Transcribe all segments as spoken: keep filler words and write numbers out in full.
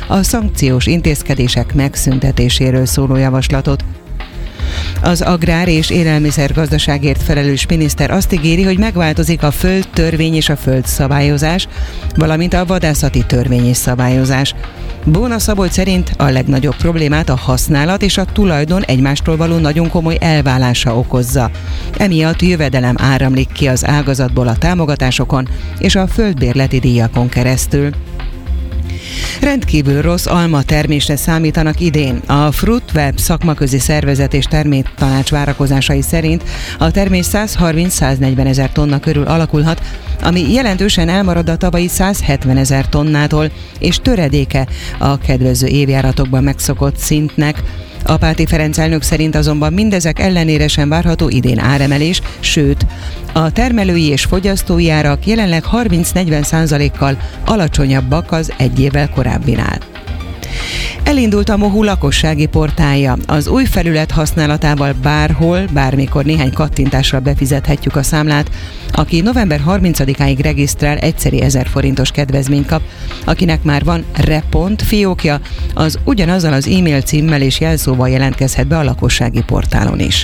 a szankciós intézkedések megszüntetéséről szóló javaslatot. Az agrár- és élelmiszergazdaságért felelős miniszter azt ígéri, hogy megváltozik a földtörvény és a földszabályozás, valamint a vadászati törvény és szabályozás. Bóna Szabolcs szerint a legnagyobb problémát a használat és a tulajdon egymástól való nagyon komoly elválása okozza. Emiatt jövedelem áramlik ki az ágazatból a támogatásokon és a földbérleti díjakon keresztül. Rendkívül rossz alma termésre számítanak idén. A Fruitweb szakmaközi szervezet és terméktanács várakozásai szerint a termés száz harminc-száznegyven ezer tonna körül alakulhat, ami jelentősen elmarad a tavalyi száz hetven ezer tonnától, és töredéke a kedvező évjáratokban megszokott szintnek. Apáti Ferenc elnök szerint azonban mindezek ellenére sem várható idén áremelés, sőt, a termelői és fogyasztói árak jelenleg harminc-negyven százalékkal alacsonyabbak az egy évvel korábbinál. Elindult a MOHU lakossági portálja. Az új felület használatával bárhol, bármikor néhány kattintásra befizethetjük a számlát. Aki november harmincadikáig regisztrál, egyszeri ezer forintos kedvezményt kap. Akinek már van Repont fiókja, az ugyanazzal az e-mail címmel és jelszóval jelentkezhet be a lakossági portálon is.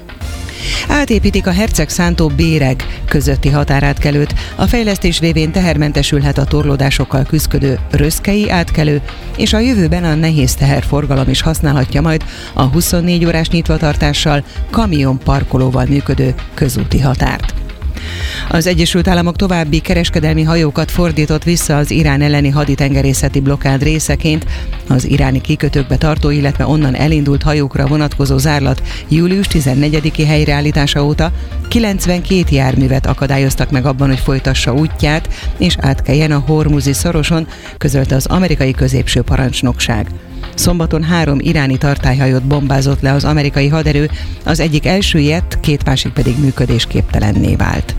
Átépítik a Hercegszántó Béreg közötti határátkelőt. A fejlesztés révén tehermentesülhet a torlódásokkal küszködő röszkei átkelő, és a jövőben a nehéz teherforgalom is használhatja majd a huszonnégy órás nyitvatartással, kamionparkolóval működő közúti határt. Az Egyesült Államok további kereskedelmi hajókat fordított vissza az Irán elleni haditengerészeti blokkád részeként. Az iráni kikötőkbe tartó, illetve onnan elindult hajókra vonatkozó zárlat július tizennegyediki helyreállítása óta kilencvenkét járművet akadályoztak meg abban, hogy folytassa útját, és átkeljen a Hormuzi szoroson, közölte az amerikai középső parancsnokság. Szombaton három iráni tartályhajót bombázott le az amerikai haderő, az egyik elsüllyedt, két másik pedig működésképtelenné vált.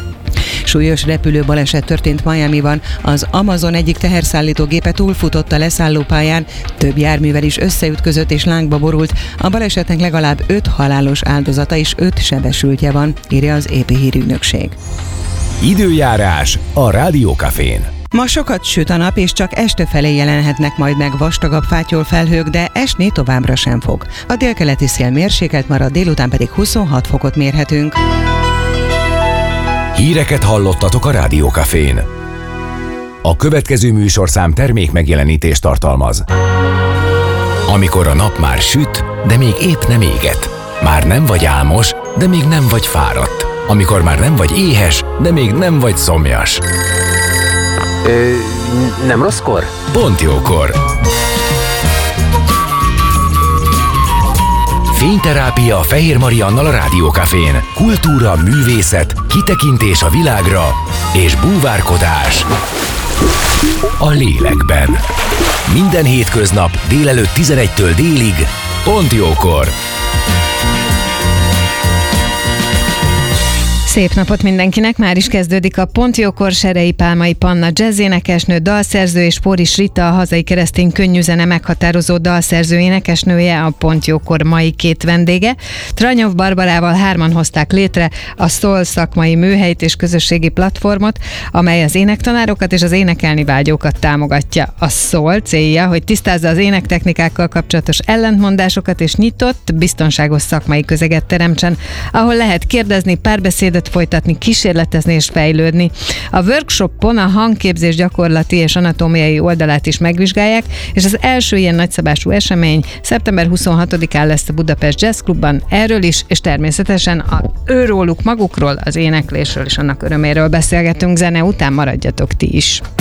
Súlyos repülőbaleset történt Miamiban, az Amazon egyik teherszállítógépe túlfutott a leszállópályán, több járművel is összeütközött és lángba borult. A balesetnek legalább öt halálos áldozata és öt sebesültje van, írja az é pé hírügynökség. Időjárás a Rádiókafén. Ma sokat süt a nap, és csak este felé jelenhetnek majd meg vastagabb fátyolfelhők, de esni továbbra sem fog. A délkeleti szél mérsékelt marad, délután pedig huszonhat fokot mérhetünk. Híreket hallottatok a Rádiókafén. A következő műsorszám termék megjelenítést tartalmaz. Amikor a nap már süt, de még épp nem éget. Már nem vagy álmos, de még nem vagy fáradt. Amikor már nem vagy éhes, de még nem vagy szomjas. Ö, nem rosszkor? Pont jókor. Fényterápia Fehér Mariannal a Rádiókafén. Kultúra, művészet, kitekintés a világra és búvárkodás a lélekben. Minden hétköznap délelőtt tizenegytől délig, pont jókor. Szép napot mindenkinek, már is kezdődik a Pont Jókor. Serei Pálmai Panna jazzénekesnő, dalszerző, és Póris Rita, a hazai keresztény könnyűzene meghatározó dalszerző énekesnője a Pont Jókor mai két vendége. Tranyov Barbarával hárman hozták létre a Soul szakmai műhelyt és közösségi platformot, amely az énektanárokat és az énekelni vágyókat támogatja. A Soul célja, hogy tisztázza az énektechnikákkal kapcsolatos ellentmondásokat, és nyitott, biztonságos szakmai közeget teremtsen, ahol lehet kérdezni, párbeszédet folytatni, kísérletezni és fejlődni. A workshopon a hangképzés gyakorlati és anatómiai oldalát is megvizsgálják, és az első ilyen nagyszabású esemény szeptember huszonhatodikán lesz a Budapest Jazz Clubban. Erről is, és természetesen a őróluk magukról, az éneklésről és annak öröméről beszélgetünk. Zene után maradjatok ti is.